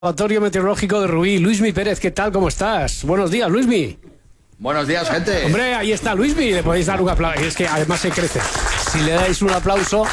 Observatorio Meteorológico de Rubí. Luismi Pérez, ¿qué tal? ¿Cómo estás? Buenos días, Luismi. Buenos días, gente. Hombre, ahí está Luismi, le podéis dar un aplauso. Es que además se crece. Si le dais un aplauso...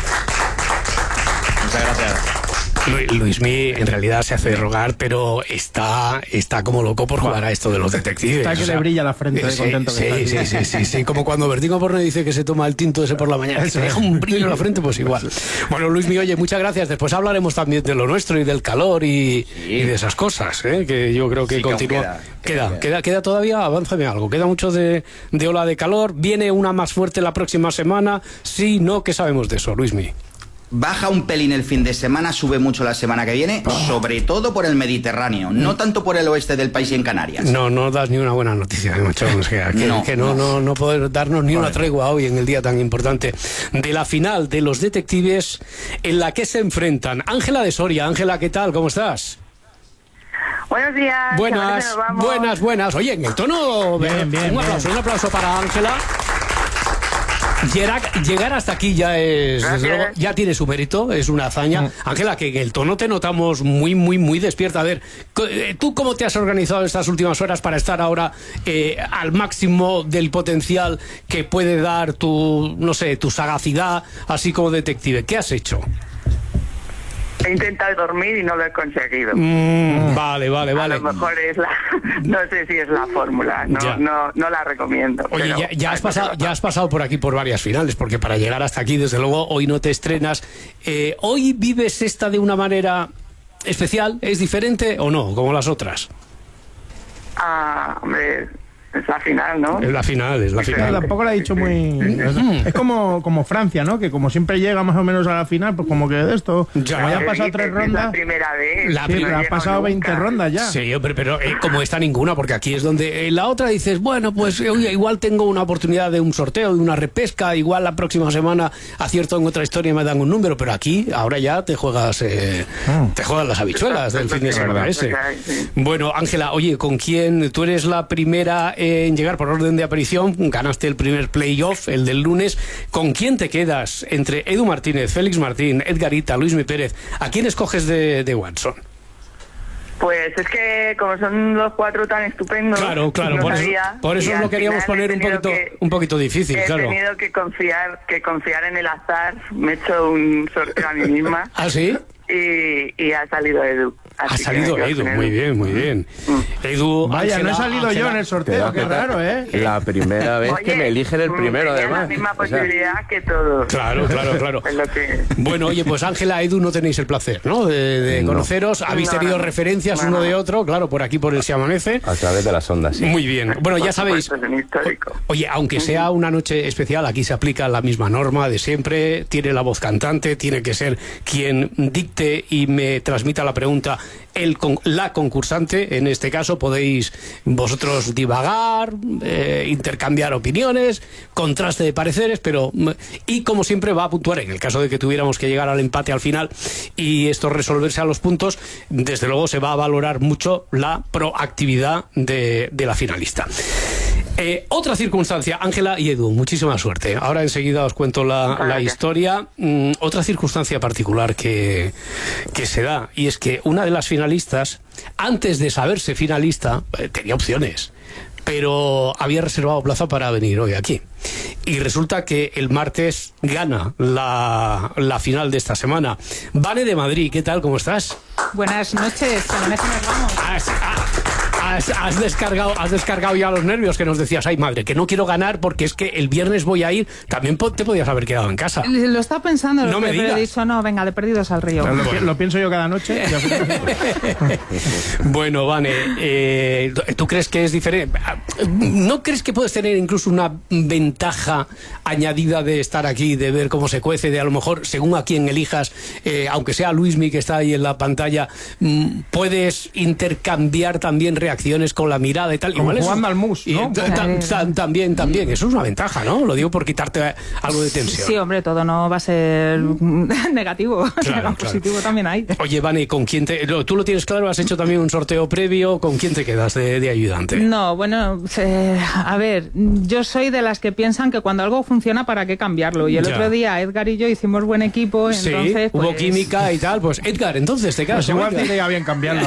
Muchas gracias. Luismi en realidad se hace rogar, pero está como loco por jugar a esto de los detectives. Está que le brilla la frente de contento que está. Sí, como cuando Bertín Osborne dice que se toma el tinto ese por la mañana, que se deja un brillo en la frente, pues igual. Bueno, Luismi, oye, muchas gracias. Después hablaremos también de lo nuestro y del calor y de esas cosas, que yo creo que sí, continúa. Queda todavía, avánzame algo. Queda mucho de ola de calor. Viene una más fuerte la próxima semana. Sí, no, ¿qué sabemos de eso, Luismi? Baja un pelín el fin de semana, sube mucho la semana que viene, sobre todo por el Mediterráneo, no tanto por el oeste del país y en Canarias. No das ni una buena noticia, macho. No poder darnos ni una tregua hoy en el día tan importante de la final de los detectives en la que se enfrentan. Ángela de Soria. Ángela, ¿qué tal? ¿Cómo estás? Buenos días. Buenas. Oye, en el tono... Bien. Un aplauso para Ángela. Llegar hasta aquí ya es, desde luego, ya tiene su mérito, es una hazaña. Ángela, que en el tono te notamos muy despierta. A ver, ¿tú cómo te has organizado estas últimas horas para estar ahora al máximo del potencial que puede dar tu sagacidad, así como detective? ¿Qué has hecho? He intentado dormir y no lo he conseguido. Vale. A lo mejor no sé si es la fórmula, no la recomiendo. Oye, ya has pasado por aquí por varias finales, porque para llegar hasta aquí, desde luego, hoy no te estrenas. ¿Hoy vives esta de una manera especial? ¿Es diferente o no, como las otras? Hombre... Es la final, ¿no? Es la final. Tampoco lo ha dicho muy... Es como Francia, ¿no? Que como siempre llega más o menos a la final, pues como que de esto... Como ya han pasado 3 rondas... Es la primera vez. Pero ha pasado 20 rondas ya. Sí, pero como esta ninguna, porque aquí es donde... En la otra dices, bueno, pues oye, igual tengo una oportunidad de un sorteo, de una repesca, igual la próxima semana acierto en otra historia y me dan un número, pero aquí, ahora ya te juegas las habichuelas del fin de semana ese. Bueno, Ángela, oye, ¿con quién? Tú eres la primera... en llegar por orden de aparición, ganaste el primer playoff, el del lunes. ¿Con quién te quedas? Entre Edu Martínez, Félix Martín, Edgarita, Luismi Pérez. ¿A quién escoges de Watson? Pues es que como son los 4 tan estupendos... Claro, por eso lo queríamos poner un poquito difícil, claro. He tenido que confiar en el azar. Me he hecho un sorteo a mí misma. ¿Ah, sí? Y ha salido Edu. Ha salido Edu, muy bien. Edu, vaya, Ángela, no he salido yo en el sorteo, qué raro, ¿eh? La primera vez que me eligen el primero, además. La misma posibilidad que todos. Claro. Bueno, oye, pues Ángela, Edu, no tenéis el placer, ¿no? De conoceros. Habéis tenido referencias uno de otro, claro, por aquí, por el Se Amanece. A través de las ondas, sí. Muy bien. Bueno, ya sabéis. Oye, aunque sea una noche especial, aquí se aplica la misma norma de siempre. Tiene la voz cantante, tiene que ser quien dicte y me transmita la pregunta la concursante. En este caso podéis vosotros divagar, intercambiar opiniones, contraste de pareceres, y como siempre va a puntuar en el caso de que tuviéramos que llegar al empate al final y esto resolverse a los puntos. Desde luego se va a valorar mucho la proactividad de la finalista. Otra circunstancia, Ángela y Edu, muchísima suerte. Ahora enseguida os cuento la historia. Otra circunstancia particular que se da, y es que una de las finalistas, antes de saberse finalista, tenía opciones, pero había reservado plaza para venir hoy aquí. Y resulta que el martes gana la final de esta semana. Vane de Madrid, ¿qué tal? ¿Cómo estás? Buenas noches, con eso nos vamos. Has descargado ya los nervios, que nos decías, ay madre, que no quiero ganar porque es que el viernes voy a ir. También te podías haber quedado en casa. Lo estaba pensando, no me digas. He dicho, no, venga, de perdidos al río. Lo pienso yo cada noche. Bueno, Vane, ¿tú crees que es diferente? ¿No crees que puedes tener incluso una ventaja añadida de estar aquí, de ver cómo se cuece, de a lo mejor, según a quien elijas, aunque sea Luismi que está ahí en la pantalla, puedes intercambiar también reacciones reacciones con la mirada y tal. Como igual jugando al mus, ¿no? También. Eso es una ventaja, ¿no? Lo digo por quitarte algo de tensión. Sí, hombre, todo no va a ser negativo. Claro. Positivo también hay. Oye, Vane, ¿con quién tú lo tienes claro? ¿Has hecho también un sorteo previo? ¿Con quién te quedas de ayudante? No, bueno, a ver, yo soy de las que piensan que cuando algo funciona, ¿para qué cambiarlo? Y el otro día Edgar y yo hicimos buen equipo, entonces... Sí, hubo química y tal. Pues Edgar, entonces te quedas. Pues igual te iría bien cambiarlo.